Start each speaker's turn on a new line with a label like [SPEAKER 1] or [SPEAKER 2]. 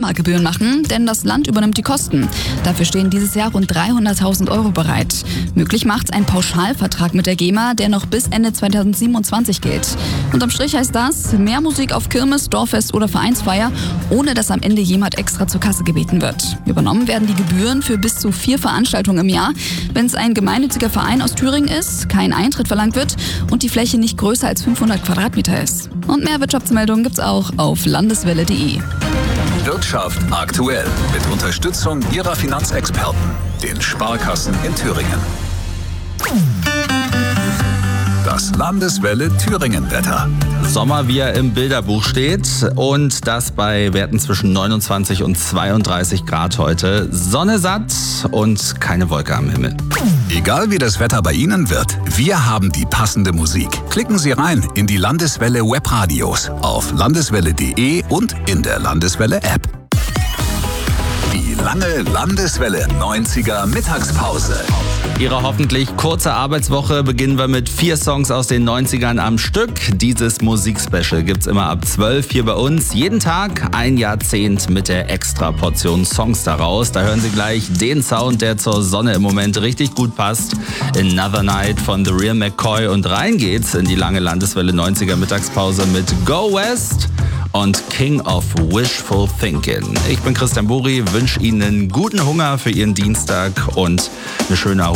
[SPEAKER 1] GEMA-Gebühren machen, denn das Land übernimmt die Kosten. Dafür stehen dieses Jahr rund 300.000 Euro bereit. Möglich macht's ein Pauschalvertrag mit der GEMA, der noch bis Ende 2027 gilt. Unterm Strich heißt das, mehr Musik auf Kirmes, Dorffest oder Vereinsfeier, ohne dass am Ende jemand extra zur Kasse gebeten wird. Übernommen werden die Gebühren für bis zu 4 Veranstaltungen im Jahr, wenn es ein gemeinnütziger Verein aus Thüringen ist, kein Eintritt verlangt wird und die Fläche nicht größer als 500 Quadratmeter ist. Und mehr Wirtschaftsmeldungen gibt's auch auf landeswelle.de.
[SPEAKER 2] Wirtschaft aktuell mit Unterstützung Ihrer Finanzexperten, den Sparkassen in Thüringen. Das Landeswelle Thüringen-Wetter.
[SPEAKER 3] Sommer, wie er im Bilderbuch steht, und das bei Werten zwischen 29 und 32 Grad heute. Sonne satt und keine Wolke am Himmel.
[SPEAKER 2] Egal wie das Wetter bei Ihnen wird, wir haben die passende Musik. Klicken Sie rein in die Landeswelle Webradios auf landeswelle.de und in der Landeswelle App. Die lange Landeswelle 90er Mittagspause.
[SPEAKER 3] Ihre hoffentlich kurze Arbeitswoche beginnen wir mit 4 Songs aus den 90ern am Stück. Dieses Musikspecial gibt's immer ab 12 hier bei uns. Jeden Tag ein Jahrzehnt mit der Extra-Portion Songs daraus. Da hören Sie gleich den Sound, der zur Sonne im Moment richtig gut passt. Another Night von The Real McCoy. Und rein geht's in die lange Landeswelle 90er Mittagspause mit Go West und King of Wishful Thinking. Ich bin Christian Buri, wünsche Ihnen guten Hunger für Ihren Dienstag und eine schöne